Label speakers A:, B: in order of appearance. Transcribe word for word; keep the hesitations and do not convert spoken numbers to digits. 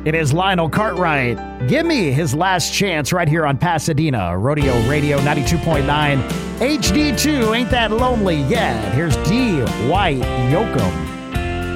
A: It is Lionel Cartwright. Give me his last chance right here on Pasadena Rodeo Radio ninety-two point nine H D two. Ain't that lonely yet? Here's D. White Yoakum.